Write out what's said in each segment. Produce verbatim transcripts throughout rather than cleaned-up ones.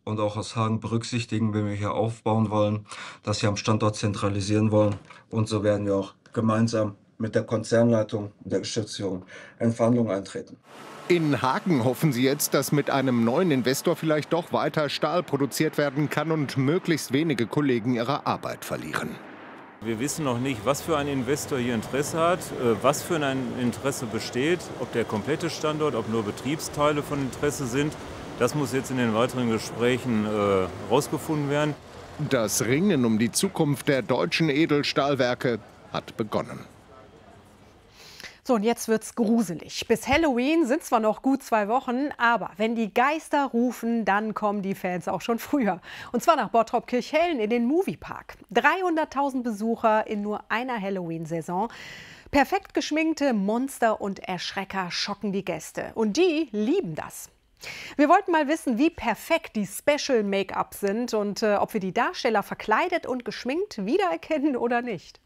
und auch aus Hagen berücksichtigen, wenn wir hier aufbauen wollen, das hier am Standort zentralisieren wollen. Und so werden wir auch gemeinsam mit der Konzernleitung und der Geschäftsführung in Verhandlungen eintreten. In Hagen hoffen sie jetzt, dass mit einem neuen Investor vielleicht doch weiter Stahl produziert werden kann und möglichst wenige Kollegen ihre Arbeit verlieren. Wir wissen noch nicht, was für ein Investor hier Interesse hat, was für ein Interesse besteht, ob der komplette Standort, ob nur Betriebsteile von Interesse sind. Das muss jetzt in den weiteren Gesprächen herausgefunden äh, werden. Das Ringen um die Zukunft der deutschen Edelstahlwerke hat begonnen. So, und jetzt wird's gruselig. Bis Halloween sind zwar noch gut zwei Wochen, aber wenn die Geister rufen, dann kommen die Fans auch schon früher. Und zwar nach Bottrop-Kirchhellen in den Moviepark. dreihunderttausend Besucher in nur einer Halloween-Saison. Perfekt geschminkte Monster und Erschrecker schocken die Gäste. Und die lieben das. Wir wollten mal wissen, wie perfekt die Special-Make-ups sind und äh, ob wir die Darsteller verkleidet und geschminkt wiedererkennen oder nicht.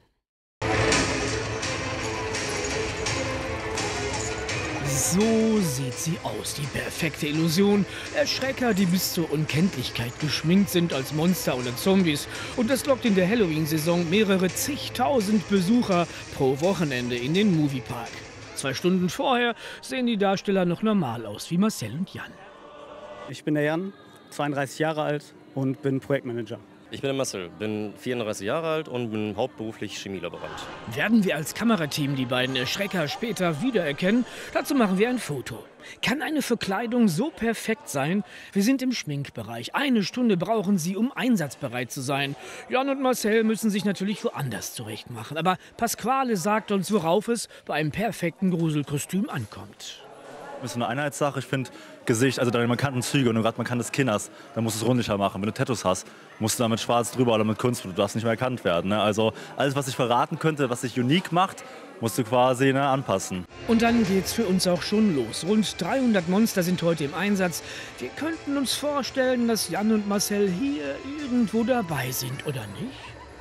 So sieht sie aus, die perfekte Illusion. Erschrecker, die bis zur Unkenntlichkeit geschminkt sind als Monster oder Zombies. Und das lockt in der Halloween-Saison mehrere zigtausend Besucher pro Wochenende in den Moviepark. Zwei Stunden vorher sehen die Darsteller noch normal aus, wie Marcel und Jan. Ich bin der Jan, zweiunddreißig Jahre alt und bin Projektmanager. Ich bin der Marcel, bin vierunddreißig Jahre alt und bin hauptberuflich Chemielaborant. Werden wir als Kamerateam die beiden Erschrecker später wiedererkennen? Dazu machen wir ein Foto. Kann eine Verkleidung so perfekt sein? Wir sind im Schminkbereich. Eine Stunde brauchen sie, um einsatzbereit zu sein. Jan und Marcel müssen sich natürlich woanders zurechtmachen. Aber Pasquale sagt uns, worauf es bei einem perfekten Gruselkostüm ankommt. Das ist eine Einheitssache. Ich finde, Gesicht, also deine markanten Züge und gerade markantes Kinn hast, dann musst du es rundlicher machen. Wenn du Tattoos hast, musst du damit schwarz drüber oder mit Kunst, du darfst nicht mehr erkannt werden. Ne? Also alles, was dich verraten könnte, was dich unique macht, musst du quasi ne, anpassen. Und dann geht's für uns auch schon los. Rund dreihundert Monster sind heute im Einsatz. Wir könnten uns vorstellen, dass Jan und Marcel hier irgendwo dabei sind, oder nicht?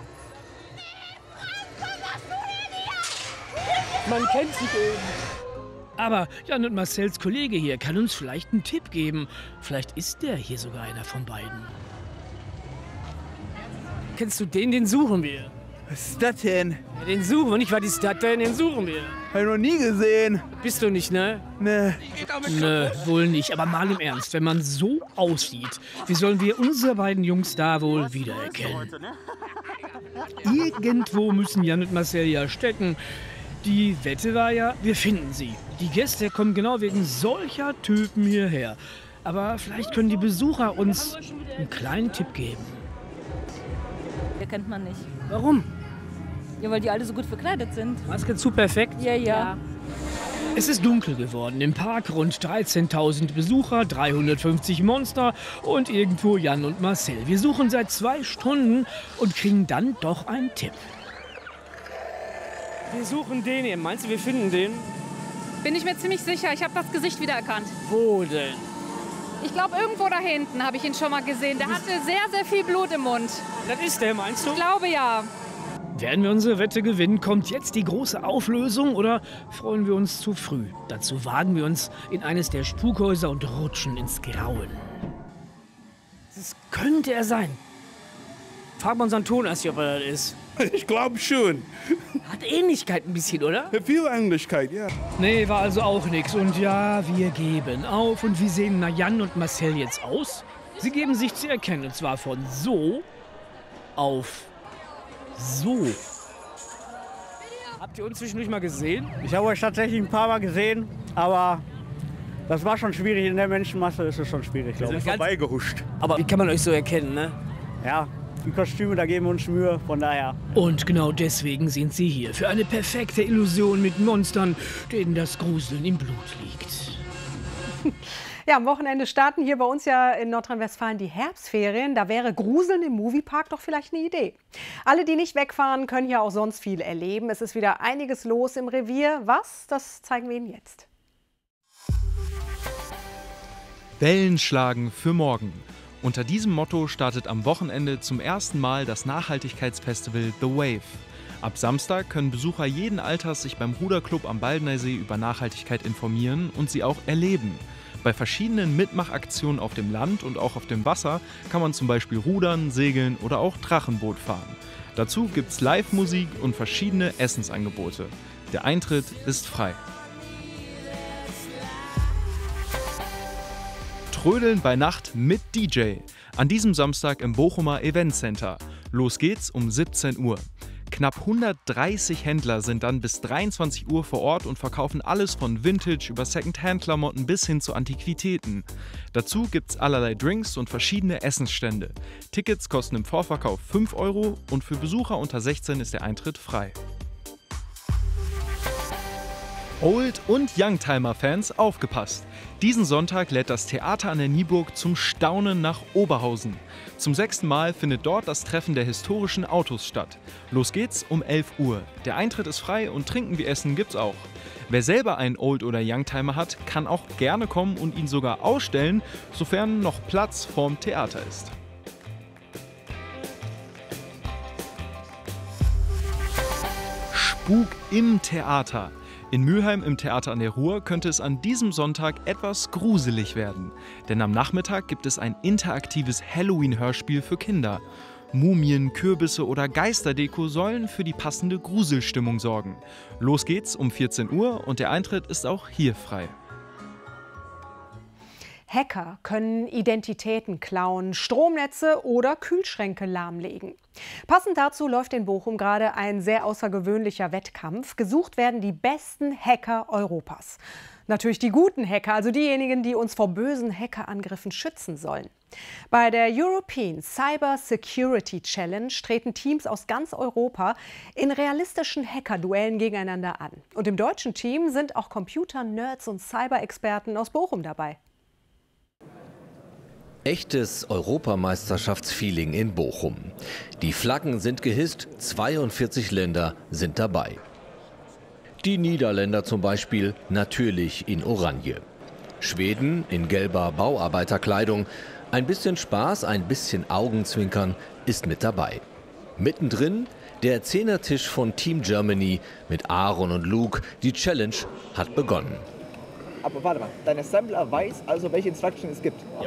Man kennt sich eben. Aber Jan und Marcels Kollege hier kann uns vielleicht einen Tipp geben. Vielleicht ist der hier sogar einer von beiden. Kennst du den? Den suchen wir. Was ist das denn? Ja, den suchen wir nicht. Was ist das denn? Den suchen wir. Hab ich noch nie gesehen. Bist du nicht, ne? Ne. Nö, wohl nicht. Aber mal im Ernst, wenn man so aussieht, wie sollen wir unsere beiden Jungs da wohl wiedererkennen? Irgendwo müssen Jan und Marcel ja stecken. Die Wette war ja, wir finden sie. Die Gäste kommen genau wegen solcher Typen hierher. Aber vielleicht können die Besucher uns einen kleinen Tipp geben. Den kennt man nicht. Warum? Ja, weil die alle so gut verkleidet sind. Maske zu perfekt? Ja, ja. Es ist dunkel geworden. Im Park rund dreizehntausend Besucher, dreihundertfünfzig Monster und irgendwo Jan und Marcel. Wir suchen seit zwei Stunden und kriegen dann doch einen Tipp. Wir suchen den hier. Meinst du, wir finden den? Bin ich mir ziemlich sicher. Ich habe das Gesicht wiedererkannt. Wo denn? Ich glaube, irgendwo da hinten habe ich ihn schon mal gesehen. Der hatte sehr, sehr viel Blut im Mund. Das ist der, meinst du? Ich glaube, ja. Werden wir unsere Wette gewinnen? Kommt jetzt die große Auflösung oder freuen wir uns zu früh? Dazu wagen wir uns in eines der Spukhäuser und rutschen ins Grauen. Das könnte er sein. Frag mal unseren Tonassi, ob er das ist. Ich glaube schon. Hat Ähnlichkeit ein bisschen, oder? Viel Ähnlichkeit, ja. Nee, war also auch nichts. Und ja, wir geben auf. Und wie sehen na Jan und Marcel jetzt aus? Sie geben sich zu erkennen. Und zwar von so auf so. Habt ihr uns zwischendurch mal gesehen? Ich habe euch tatsächlich ein paar Mal gesehen, aber das war schon schwierig. In der Menschenmasse ist es schon schwierig, glaube ich. Vorbeigehuscht. Aber wie kann man euch so erkennen, ne? Ja, die Kostüme, da geben wir uns Mühe, von daher. Und genau deswegen sind sie hier. Für eine perfekte Illusion mit Monstern, denen das Gruseln im Blut liegt. Ja, am Wochenende starten hier bei uns ja in Nordrhein-Westfalen die Herbstferien. Da wäre Gruseln im Moviepark doch vielleicht eine Idee. Alle, die nicht wegfahren, können hier auch sonst viel erleben. Es ist wieder einiges los im Revier. Was? Das zeigen wir Ihnen jetzt. Wellen schlagen für morgen. Unter diesem Motto startet am Wochenende zum ersten Mal das Nachhaltigkeitsfestival The Wave. Ab Samstag können Besucher jeden Alters sich beim Ruderclub am Baldnersee über Nachhaltigkeit informieren und sie auch erleben. Bei verschiedenen Mitmachaktionen auf dem Land und auch auf dem Wasser kann man zum Beispiel rudern, segeln oder auch Drachenboot fahren. Dazu gibt's Live-Musik und verschiedene Essensangebote. Der Eintritt ist frei. Trödeln bei Nacht mit D J. An diesem Samstag im Bochumer Event Center. Los geht's um siebzehn Uhr. Knapp hundertdreißig Händler sind dann bis dreiundzwanzig Uhr vor Ort und verkaufen alles von Vintage über Second-Hand-Klamotten bis hin zu Antiquitäten. Dazu gibt's allerlei Drinks und verschiedene Essensstände. Tickets kosten im Vorverkauf fünf Euro und für Besucher unter sechzehn ist der Eintritt frei. Old- und Youngtimer-Fans, aufgepasst! Diesen Sonntag lädt das Theater an der Nieburg zum Staunen nach Oberhausen. Zum sechsten Mal findet dort das Treffen der historischen Autos statt. Los geht's um elf Uhr. Der Eintritt ist frei und Trinken wie Essen gibt's auch. Wer selber einen Old- oder Youngtimer hat, kann auch gerne kommen und ihn sogar ausstellen, sofern noch Platz vorm Theater ist. Spuk im Theater. In Mülheim im Theater an der Ruhr könnte es an diesem Sonntag etwas gruselig werden. Denn am Nachmittag gibt es ein interaktives Halloween-Hörspiel für Kinder. Mumien, Kürbisse oder Geisterdeko sollen für die passende Gruselstimmung sorgen. Los geht's um vierzehn Uhr und der Eintritt ist auch hier frei. Hacker können Identitäten klauen, Stromnetze oder Kühlschränke lahmlegen. Passend dazu läuft in Bochum gerade ein sehr außergewöhnlicher Wettkampf. Gesucht werden die besten Hacker Europas. Natürlich die guten Hacker, also diejenigen, die uns vor bösen Hackerangriffen schützen sollen. Bei der European Cyber Security Challenge treten Teams aus ganz Europa in realistischen Hacker-Duellen gegeneinander an. Und im deutschen Team sind auch Computer-Nerds und Cyber-Experten aus Bochum dabei. Echtes Europameisterschaftsfeeling in Bochum. Die Flaggen sind gehisst, zweiundvierzig Länder sind dabei. Die Niederländer zum Beispiel natürlich in Oranje. Schweden in gelber Bauarbeiterkleidung. Ein bisschen Spaß, ein bisschen Augenzwinkern ist mit dabei. Mittendrin der Zehnertisch von Team Germany mit Aaron und Luke. Die Challenge hat begonnen. Aber warte mal, dein Assembler weiß also, welche Instruction es gibt. Ja,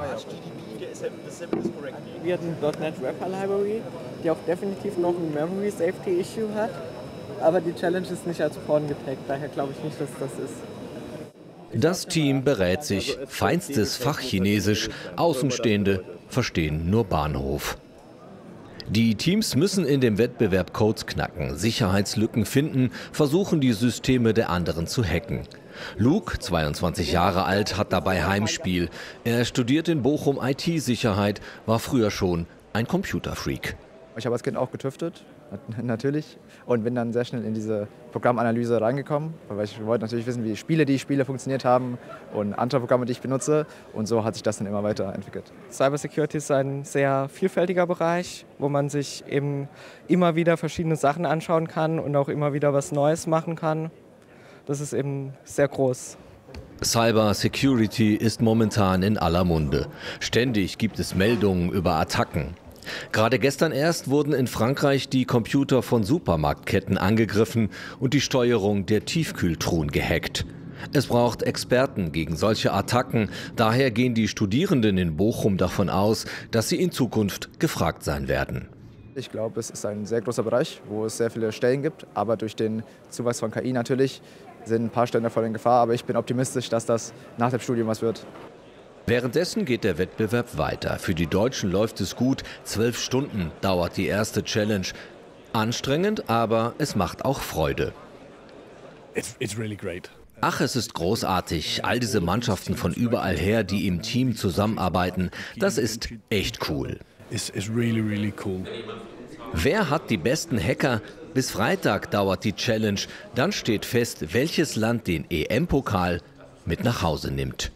wir hatten .N E T Wrapper Library, die auch definitiv noch ein Memory Safety Issue hat. Aber die Challenge ist nicht als Porn getaggt, daher glaube ich nicht, dass das ist. Das Team berät sich, feinstes Fachchinesisch, Außenstehende verstehen nur Bahnhof. Die Teams müssen in dem Wettbewerb Codes knacken, Sicherheitslücken finden, versuchen die Systeme der anderen zu hacken. Luke, zweiundzwanzig Jahre alt, hat dabei Heimspiel. Er studiert in Bochum I T-Sicherheit, war früher schon ein Computerfreak. Ich habe als Kind auch getüftet, natürlich, und bin dann sehr schnell in diese Programmanalyse reingekommen, weil ich wollte natürlich wissen, wie die Spiele, die ich spiele, funktioniert haben und andere Programme, die ich benutze, und so hat sich das dann immer weiterentwickelt. Cybersecurity ist ein sehr vielfältiger Bereich, wo man sich eben immer wieder verschiedene Sachen anschauen kann und auch immer wieder was Neues machen kann. Das ist eben sehr groß. Cyber Security ist momentan in aller Munde. Ständig gibt es Meldungen über Attacken. Gerade gestern erst wurden in Frankreich die Computer von Supermarktketten angegriffen und die Steuerung der Tiefkühltruhen gehackt. Es braucht Experten gegen solche Attacken. Daher gehen die Studierenden in Bochum davon aus, dass sie in Zukunft gefragt sein werden. Ich glaube, es ist ein sehr großer Bereich, wo es sehr viele Stellen gibt. Aber durch den Zuwachs von K I natürlich sind ein paar Stellen davon in Gefahr. Aber ich bin optimistisch, dass das nach dem Studium was wird. Währenddessen geht der Wettbewerb weiter. Für die Deutschen läuft es gut. Zwölf Stunden dauert die erste Challenge. Anstrengend, aber es macht auch Freude. It's, it's really great. Ach, es ist großartig. All diese Mannschaften von überall her, die im Team zusammenarbeiten, das ist echt cool. It's, it's really, really cool. Wer hat die besten Hacker? Bis Freitag dauert die Challenge. Dann steht fest, welches Land den E M-Pokal mit nach Hause nimmt.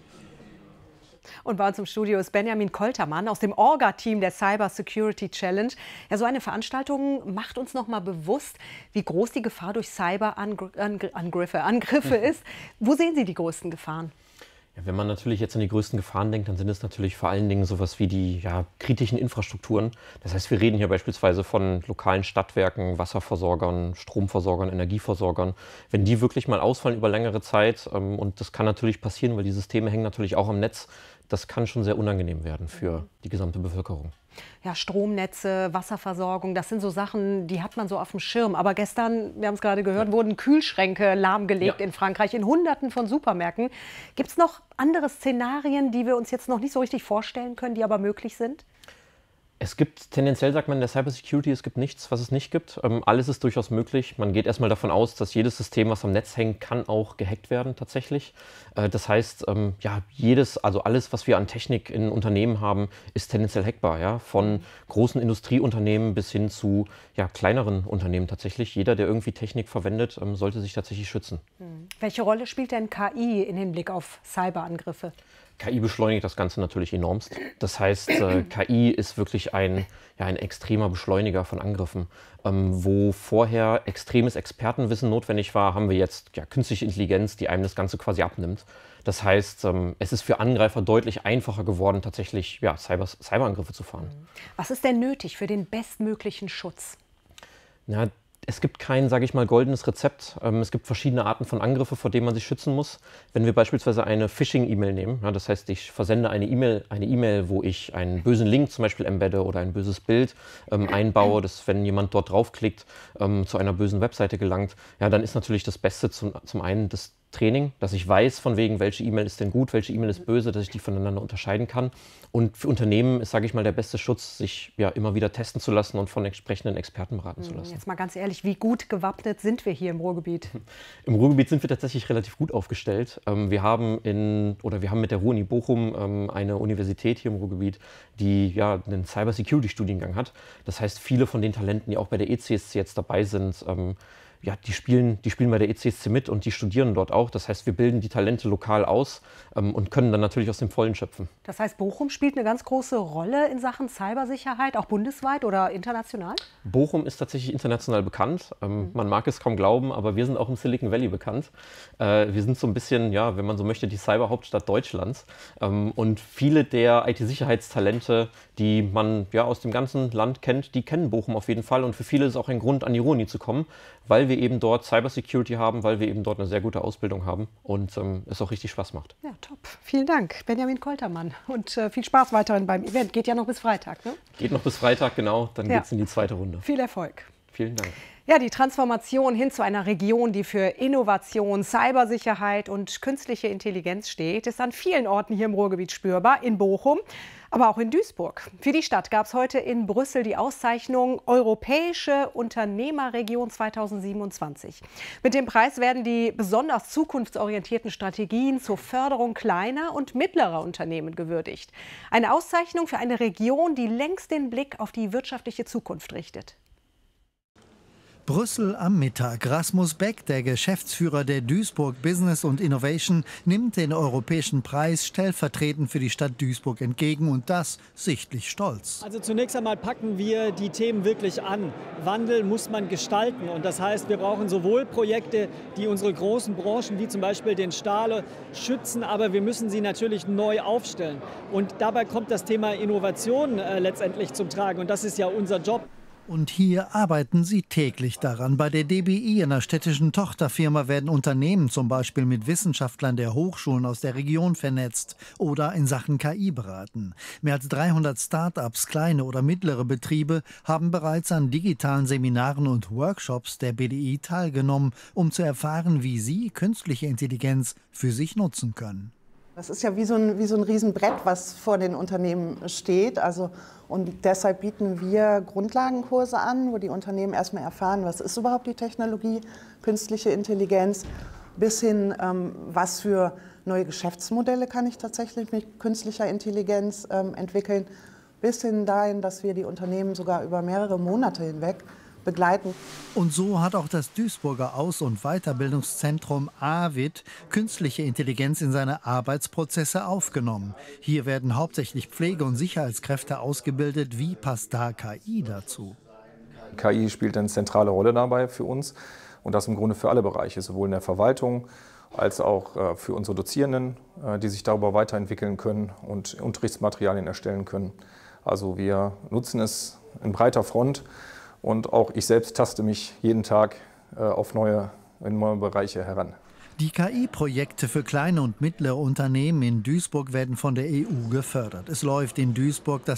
Und bei uns im Studio ist Benjamin Koltermann aus dem Orga-Team der Cyber Security Challenge. Ja, so eine Veranstaltung macht uns noch mal bewusst, wie groß die Gefahr durch Cyber-Angriffe Angriffe ist. Wo sehen Sie die größten Gefahren? Wenn man natürlich jetzt an die größten Gefahren denkt, dann sind es natürlich vor allen Dingen sowas wie die ja, kritischen Infrastrukturen. Das heißt, wir reden hier beispielsweise von lokalen Stadtwerken, Wasserversorgern, Stromversorgern, Energieversorgern. Wenn die wirklich mal ausfallen über längere Zeit, ähm, und das kann natürlich passieren, weil die Systeme hängen natürlich auch am Netz, das kann schon sehr unangenehm werden für die gesamte Bevölkerung. Ja, Stromnetze, Wasserversorgung, das sind so Sachen, die hat man so auf dem Schirm. Aber gestern, wir haben es gerade gehört, ja. wurden Kühlschränke lahmgelegt ja. in Frankreich, in Hunderten von Supermärkten. Gibt es noch andere Szenarien, die wir uns jetzt noch nicht so richtig vorstellen können, die aber möglich sind? Es gibt tendenziell, sagt man in der Cybersecurity, es gibt nichts, was es nicht gibt. Ähm, alles ist durchaus möglich. Man geht erstmal davon aus, dass jedes System, was am Netz hängt, kann auch gehackt werden tatsächlich. Äh, das heißt, ähm, ja, jedes, also alles, was wir an Technik in Unternehmen haben, ist tendenziell hackbar. Ja? Von großen Industrieunternehmen bis hin zu ja, kleineren Unternehmen tatsächlich. Jeder, der irgendwie Technik verwendet, ähm, sollte sich tatsächlich schützen. Hm. Welche Rolle spielt denn K I in Hinblick auf Cyberangriffe? K I beschleunigt das Ganze natürlich enormst. Das heißt, äh, K I ist wirklich ein, ja, ein extremer Beschleuniger von Angriffen. Ähm, wo vorher extremes Expertenwissen notwendig war, haben wir jetzt ja, künstliche Intelligenz, die einem das Ganze quasi abnimmt. Das heißt, ähm, es ist für Angreifer deutlich einfacher geworden, tatsächlich ja, Cyber, Cyberangriffe zu fahren. Was ist denn nötig für den bestmöglichen Schutz? Ja, es gibt kein, sage ich mal, goldenes Rezept. Ähm, es gibt verschiedene Arten von Angriffen, vor denen man sich schützen muss. Wenn wir beispielsweise eine Phishing-E-Mail nehmen, ja, das heißt, ich versende eine E-Mail, eine E-Mail, wo ich einen bösen Link zum Beispiel embedde oder ein böses Bild ähm, einbaue, dass wenn jemand dort draufklickt, ähm, zu einer bösen Webseite gelangt, ja, dann ist natürlich das Beste zum, zum einen das Training, dass ich weiß, von wegen, welche E-Mail ist denn gut, welche E-Mail ist böse, dass ich die voneinander unterscheiden kann. Und für Unternehmen ist, sage ich mal, der beste Schutz, sich ja immer wieder testen zu lassen und von entsprechenden Experten beraten zu lassen. Jetzt mal ganz ehrlich, wie gut gewappnet sind wir hier im Ruhrgebiet? Im Ruhrgebiet sind wir tatsächlich relativ gut aufgestellt. Wir haben in, oder wir haben mit der Ruhr-Uni Bochum eine Universität hier im Ruhrgebiet, die ja einen Cyber-Security-Studiengang hat. Das heißt, viele von den Talenten, die auch bei der E C S C jetzt dabei sind, ja, die spielen, die spielen bei der E C S C mit und die studieren dort auch. Das heißt, wir bilden die Talente lokal aus ähm, und können dann natürlich aus dem Vollen schöpfen. Das heißt, Bochum spielt eine ganz große Rolle in Sachen Cybersicherheit, auch bundesweit oder international? Bochum ist tatsächlich international bekannt. Ähm, mhm. Man mag es kaum glauben, aber wir sind auch im Silicon Valley bekannt. Äh, wir sind so ein bisschen, ja, wenn man so möchte, die Cyberhauptstadt Deutschlands. Ähm, und viele der I T-Sicherheitstalente, die man ja aus dem ganzen Land kennt, die kennen Bochum auf jeden Fall. Und für viele ist es auch ein Grund, an die Ruhr-Uni zu kommen, weil wir eben dort Cybersecurity haben, weil wir eben dort eine sehr gute Ausbildung haben und ähm, es auch richtig Spaß macht. Ja, top. Vielen Dank, Benjamin Koltermann. Und äh, viel Spaß weiterhin beim Event. Geht ja noch bis Freitag, ne? Geht noch bis Freitag, genau. Dann ja. geht es in die zweite Runde. Viel Erfolg. Vielen Dank. Ja, die Transformation hin zu einer Region, die für Innovation, Cybersicherheit und künstliche Intelligenz steht, ist an vielen Orten hier im Ruhrgebiet spürbar, in Bochum, aber auch in Duisburg. Für die Stadt gab es heute in Brüssel die Auszeichnung Europäische Unternehmerregion zweitausendsiebenundzwanzig. Mit dem Preis werden die besonders zukunftsorientierten Strategien zur Förderung kleiner und mittlerer Unternehmen gewürdigt. Eine Auszeichnung für eine Region, die längst den Blick auf die wirtschaftliche Zukunft richtet. Brüssel am Mittag. Rasmus Beck, der Geschäftsführer der Duisburg Business und Innovation, nimmt den europäischen Preis stellvertretend für die Stadt Duisburg entgegen und das sichtlich stolz. Also zunächst einmal packen wir die Themen wirklich an. Wandel muss man gestalten und das heißt, wir brauchen sowohl Projekte, die unsere großen Branchen wie zum Beispiel den Stahl schützen, aber wir müssen sie natürlich neu aufstellen. Und dabei kommt das Thema Innovation äh, letztendlich zum Tragen und das ist ja unser Job. Und hier arbeiten sie täglich daran. Bei der D B I, einer städtischen Tochterfirma, werden Unternehmen zum Beispiel mit Wissenschaftlern der Hochschulen aus der Region vernetzt oder in Sachen K I beraten. Mehr als dreihundert Start-ups, kleine oder mittlere Betriebe haben bereits an digitalen Seminaren und Workshops der B D I teilgenommen, um zu erfahren, wie sie künstliche Intelligenz für sich nutzen können. Das ist ja wie so ein, wie so ein Riesenbrett, was vor den Unternehmen steht. Also, und deshalb bieten wir Grundlagenkurse an, wo die Unternehmen erstmal erfahren, was ist überhaupt die Technologie, künstliche Intelligenz, bis hin, ähm, was für neue Geschäftsmodelle kann ich tatsächlich mit künstlicher Intelligenz ähm, entwickeln, bis hin dahin, dass wir die Unternehmen sogar über mehrere Monate hinweg begleiten. Und so hat auch das Duisburger Aus- und Weiterbildungszentrum A W I D künstliche Intelligenz in seine Arbeitsprozesse aufgenommen. Hier werden hauptsächlich Pflege- und Sicherheitskräfte ausgebildet. Wie passt da K I dazu? K I spielt eine zentrale Rolle dabei für uns und das im Grunde für alle Bereiche, sowohl in der Verwaltung als auch für unsere Dozierenden, die sich darüber weiterentwickeln können und Unterrichtsmaterialien erstellen können. Also wir nutzen es in breiter Front und auch ich selbst taste mich jeden Tag auf neue, in neue Bereiche heran. Die K I-Projekte für kleine und mittlere Unternehmen in Duisburg werden von der E U gefördert. Es läuft in Duisburg das